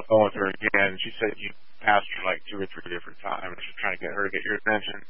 the phone with her again. She said you asked her like 2 or 3 different times, trying to get her to get your attention.